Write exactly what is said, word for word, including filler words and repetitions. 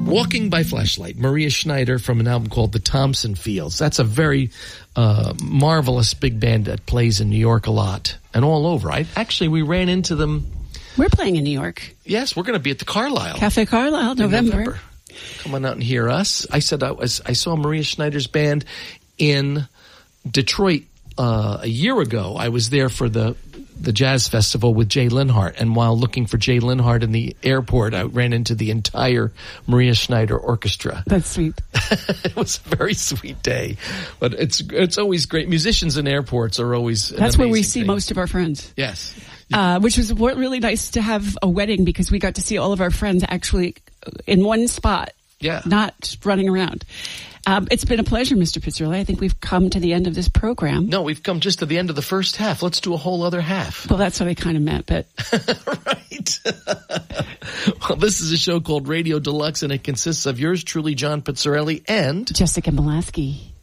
Walking by Flashlight, Maria Schneider from an album called The Thompson Fields. That's a very uh, marvelous big band that plays in New York a lot and all over. I Actually, we ran into them. We're playing in New York. Yes, we're going to be at the Carlisle. Cafe Carlisle, November. November. Come on out and hear us. I said I was. I saw Maria Schneider's band in Detroit uh, a year ago. I was there for the the jazz festival with Jay Linhart, and while looking for Jay Linhart in the airport, I ran into the entire Maria Schneider orchestra. That's sweet. It was a very sweet day, but it's it's always great. Musicians in airports are always an That's where we amazing see thing. most of our friends. Yes. Uh, which was really nice to have a wedding because we got to see all of our friends actually in one spot. Yeah. Not running around. Um, it's been a pleasure, Mister Pizzarelli. I think we've come to the end of this program. No, we've come just to the end of the first half. Let's do a whole other half. Well, that's what I kind of meant, but... Right. Well, this is a show called Radio Deluxe, and it consists of yours truly, John Pizzarelli, and... Jessica Molaski.